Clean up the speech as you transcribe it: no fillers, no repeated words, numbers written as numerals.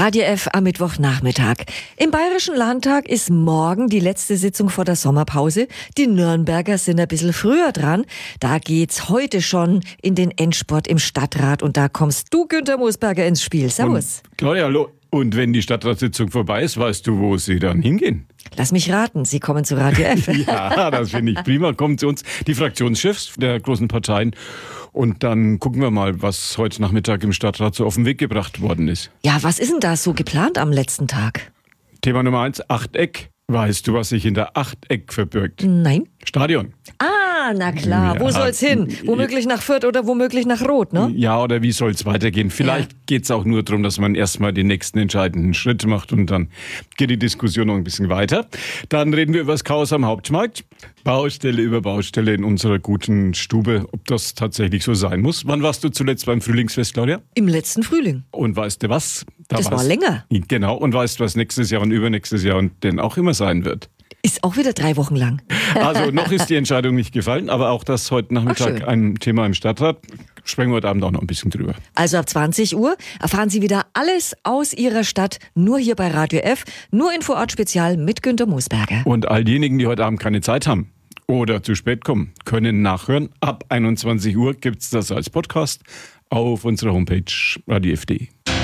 Radio F am Mittwochnachmittag. Im Bayerischen Landtag ist morgen die letzte Sitzung vor der Sommerpause. Die Nürnberger sind ein bisschen früher dran. Da geht's heute schon in den Endspurt im Stadtrat. Und da kommst du, Günther Moosberger, ins Spiel. Servus. Claudia, hallo. Und wenn die Stadtratssitzung vorbei ist, weißt du, wo sie dann hingehen? Lass mich raten, Sie kommen zu Radio F. Ja, das finde ich prima. Kommen zu uns die Fraktionschefs der großen Parteien. Und dann gucken wir mal, was heute Nachmittag im Stadtrat so auf den Weg gebracht worden ist. Ja, was ist denn da so geplant am letzten Tag? Thema Nummer 1, Achteck. Weißt du, was sich hinter Achteck verbirgt? Nein. Stadion. Ah, na klar. Ja. Wo soll's hin? Womöglich nach Fürth oder womöglich nach Rot, ne? Ja, oder wie soll es weitergehen? Vielleicht geht's auch nur darum, dass man erstmal den nächsten entscheidenden Schritt macht und dann geht die Diskussion noch ein bisschen weiter. Dann reden wir über das Chaos am Hauptmarkt. Baustelle über Baustelle in unserer guten Stube, ob das tatsächlich so sein muss. Wann warst du zuletzt beim Frühlingsfest, Claudia? Im letzten Frühling. Und weißt du was? Das war länger. Genau. Und weißt du, was nächstes Jahr und übernächstes Jahr und denn auch immer sein wird? Ist auch wieder 3 Wochen lang. Also noch ist die Entscheidung nicht gefallen, aber auch das heute Nachmittag ein Thema im Stadtrat. Sprechen wir heute Abend auch noch ein bisschen drüber. Also ab 20 Uhr erfahren Sie wieder alles aus Ihrer Stadt, nur hier bei Radio F, nur in Vorort-Spezial mit Günther Moosberger. Und all diejenigen, die heute Abend keine Zeit haben oder zu spät kommen, können nachhören. Ab 21 Uhr gibt's das als Podcast auf unserer Homepage radiof.de.